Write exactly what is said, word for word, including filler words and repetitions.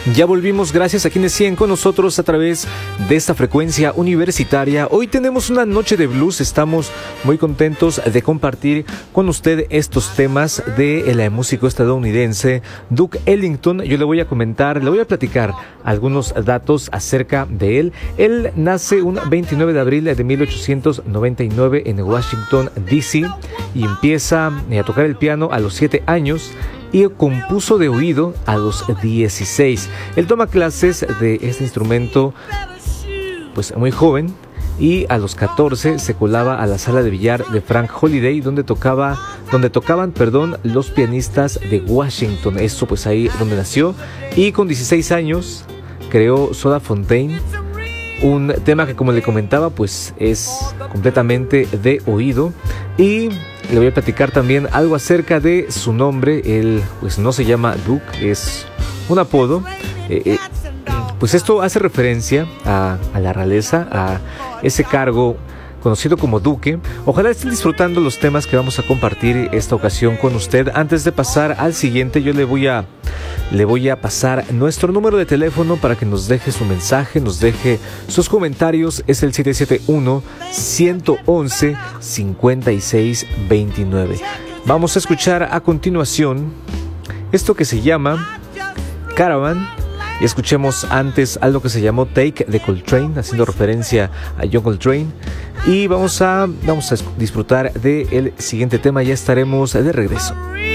Ya volvimos, gracias a quienes siguen con nosotros a través de esta frecuencia universitaria. Hoy tenemos una noche de blues, estamos muy contentos de compartir con usted estos temas del músico estadounidense Duke Ellington. Yo le voy a comentar, le voy a platicar algunos datos acerca de él. Él nace un veintinueve de abril de mil ochocientos noventa y nueve en Washington, D C y empieza a tocar el piano a los siete años. Y compuso de oído a los dieciséis. Él toma clases de este instrumento pues muy joven y a los catorce se colaba a la sala de billar de Frank Holiday donde tocaba donde tocaban, perdón, los pianistas de Washington. Eso pues ahí donde nació, y con dieciséis años creó Soda Fontaine, un tema que, como le comentaba, pues es completamente de oído. Y le voy a platicar también algo acerca de su nombre. Él pues no se llama Duke, es un apodo. Eh, eh, pues esto hace referencia a, a la realeza, a ese cargo conocido como Duque. Ojalá estén disfrutando los temas que vamos a compartir esta ocasión con usted. Antes de pasar al siguiente, yo le voy a le voy a pasar nuestro número de teléfono para que nos deje su mensaje, nos deje sus comentarios. Es el siete siete uno, uno uno uno, cinco seis dos nueve. Vamos a escuchar a continuación esto que se llama Caravan. Y escuchemos antes algo que se llamó Take de Coltrane, haciendo referencia a John Coltrane. Y vamos a, vamos a disfrutar del siguiente tema. Ya estaremos de regreso.